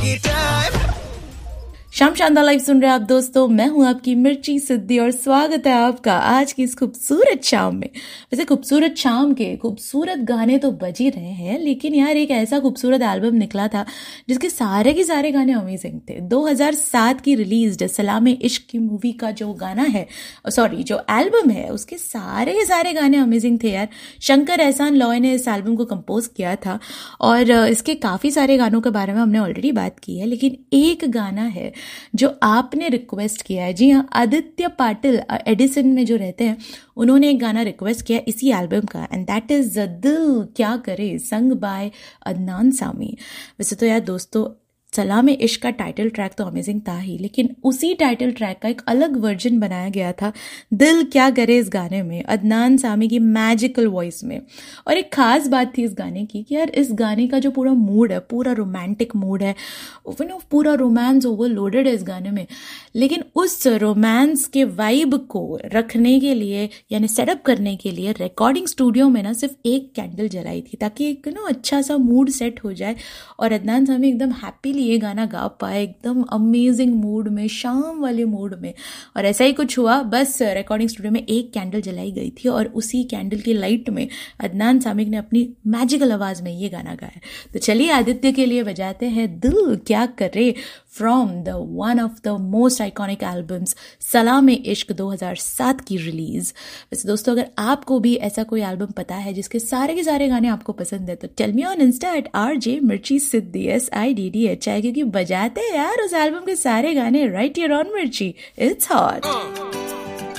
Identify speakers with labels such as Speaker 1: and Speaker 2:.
Speaker 1: शाम शानदार लाइव सुन रहे हैं आप दोस्तों। मैं हूं आपकी मिर्ची सिद्धि और स्वागत है आपका आज की इस खूबसूरत शाम में। वैसे खूबसूरत शाम के खूबसूरत गाने तो बज ही रहे हैं, लेकिन यार एक ऐसा खूबसूरत एल्बम निकला था जिसके सारे के सारे गाने अमेजिंग थे। 2007 की रिलीज्ड सलामे इश्क की मूवी का जो गाना है, जो एल्बम है, उसके सारे के सारे गाने अमेजिंग थे यार। शंकर एहसान लॉय ने इस एल्बम को कंपोज किया था और इसके काफ़ी सारे गानों के बारे में हमने ऑलरेडी बात की है, लेकिन एक गाना है जो आपने रिक्वेस्ट किया है। जी हाँ, आदित्य पाटिल एडिसन में जो रहते हैं, उन्होंने एक गाना रिक्वेस्ट किया इसी एल्बम का, एंड दैट इज दिल क्या करे, संग बाय अदनान सामी। वैसे तो यार दोस्तों, सलामे इश्क का टाइटल ट्रैक तो अमेजिंग था ही, लेकिन उसी टाइटल ट्रैक का एक अलग वर्जन बनाया गया था दिल क्या करे इस गाने में, अदनान सामी की मैजिकल वॉइस में। और एक खास बात थी इस गाने की कि यार इस गाने का जो पूरा मूड है, पूरा रोमांटिक मूड है, पूरा रोमांस ओवरलोडेड है इस गाने में, लेकिन उस रोमांस के वाइब को रखने के लिए यानी सेटअप करने के लिए रिकॉर्डिंग स्टूडियो में ना सिर्फ एक कैंडल जलाई थी, ताकि एक अच्छा सा मूड सेट हो जाए और अदनान सामी एकदम हैप्पीली ये गाना गा पाए, एकदम अमेजिंग मूड में, शाम वाले मूड में। और ऐसा ही कुछ हुआ, बस रिकॉर्डिंग स्टूडियो में एक कैंडल जलाई गई थी और उसी कैंडल की लाइट में अदनान सामी ने अपनी मैजिकल आवाज में ये गाना गाया। तो चलिए आदित्य के लिए बजाते हैं दिल क्या करे from the one of the most iconic albums Salameh इश्क 2007 की रिलीज। वैसे दोस्तों, अगर आपको भी ऐसा कोई एल्बम पता है जिसके सारे के सारे गाने आपको पसंद है, तो tell me on Insta @RJ मिर्ची सिद्धि SIDDH, क्योंकि बजाते हैं यार उस एल्बम के सारे गाने राइट हियर ऑन मिर्ची। It's hot.